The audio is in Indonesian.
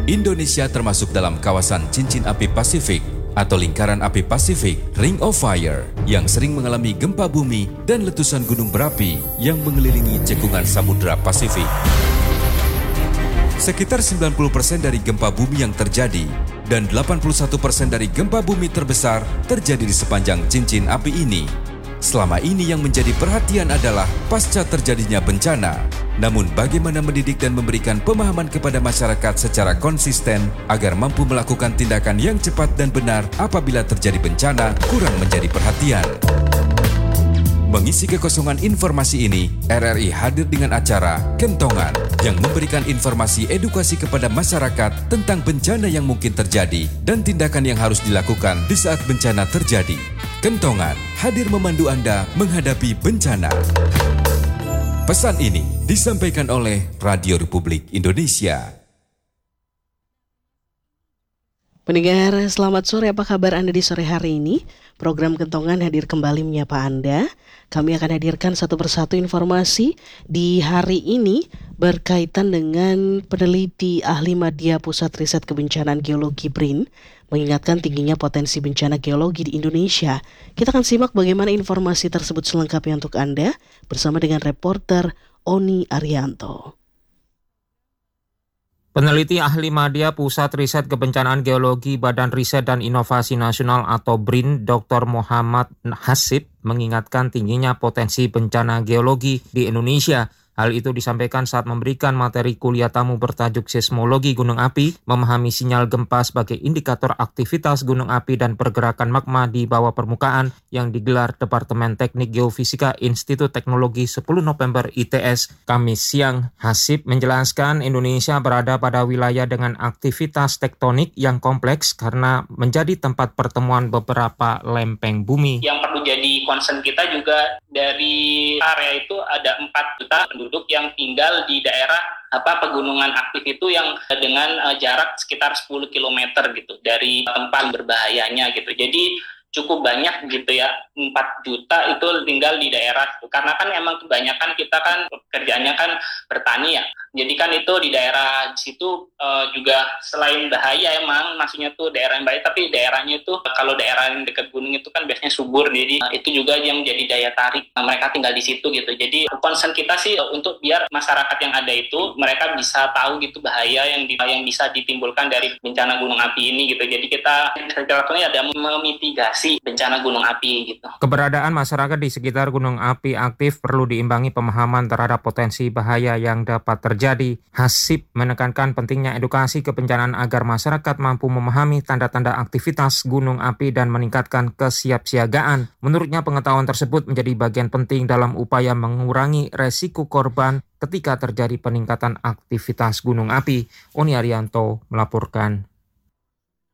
Indonesia termasuk dalam kawasan cincin api Pasifik atau lingkaran api Pasifik, Ring of Fire, yang sering mengalami gempa bumi dan letusan gunung berapi yang mengelilingi cekungan Samudra Pasifik. Sekitar 90% dari gempa bumi yang terjadi dan 81% dari gempa bumi terbesar terjadi di sepanjang cincin api ini. Selama ini yang menjadi perhatian adalah pasca terjadinya bencana. Namun bagaimana mendidik dan memberikan pemahaman kepada masyarakat secara konsisten agar mampu melakukan tindakan yang cepat dan benar apabila terjadi bencana kurang menjadi perhatian. Mengisi kekosongan informasi ini, RRI hadir dengan acara Kentongan yang memberikan informasi edukasi kepada masyarakat tentang bencana yang mungkin terjadi dan tindakan yang harus dilakukan di saat bencana terjadi. Kentongan hadir memandu Anda menghadapi bencana. Pesan ini disampaikan oleh Radio Republik Indonesia. Pendengar, selamat sore. Apa kabar Anda di sore hari ini? Program Kentongan hadir kembali menyapa Anda. Kami akan hadirkan satu persatu informasi di hari ini berkaitan dengan peneliti ahli Madya Pusat Riset Kebencanaan Geologi BRIN mengingatkan tingginya potensi bencana geologi di Indonesia. Kita akan simak bagaimana informasi tersebut selengkapnya untuk Anda bersama dengan reporter Oni Arianto. Peneliti ahli Madya Pusat Riset Kebencanaan Geologi Badan Riset dan Inovasi Nasional atau BRIN, Dr. Muhammad Hasib, mengingatkan tingginya potensi bencana geologi di Indonesia. Hal itu disampaikan saat memberikan materi kuliah tamu bertajuk Seismologi Gunung Api, memahami sinyal gempa sebagai indikator aktivitas gunung api dan pergerakan magma di bawah permukaan yang digelar Departemen Teknik Geofisika Institut Teknologi 10 November ITS Kamis siang. Hasib menjelaskan Indonesia berada pada wilayah dengan aktivitas tektonik yang kompleks karena menjadi tempat pertemuan beberapa lempeng bumi. Yang perlu jadi concern kita juga dari area itu ada 4 juta penduduk yang tinggal di daerah pegunungan aktif itu yang dengan jarak sekitar 10 km gitu dari tempat berbahayanya gitu. Jadi cukup banyak gitu ya, 4 juta itu tinggal di daerah itu. Karena kan emang kebanyakan kita kan kerjanya kan bertani ya. Jadi kan itu di daerah situ juga selain bahaya emang maksudnya tuh daerah yang bahaya, tapi daerahnya itu kalau daerah yang dekat gunung itu kan biasanya subur. Jadi itu juga yang menjadi daya tarik mereka tinggal di situ gitu. Jadi concern kita sih untuk biar masyarakat yang ada itu mereka bisa tahu gitu bahaya yang bisa ditimbulkan dari bencana gunung api ini gitu. Jadi kita lakukannya ada memitigasi bencana gunung api gitu. Keberadaan masyarakat di sekitar gunung api aktif perlu diimbangi pemahaman terhadap potensi bahaya yang dapat terjadi. Hasib menekankan pentingnya edukasi kebencanaan agar masyarakat mampu memahami tanda-tanda aktivitas gunung api dan meningkatkan kesiapsiagaan. Menurutnya pengetahuan tersebut menjadi bagian penting dalam upaya mengurangi resiko korban ketika terjadi peningkatan aktivitas gunung api. Oni Arianto melaporkan.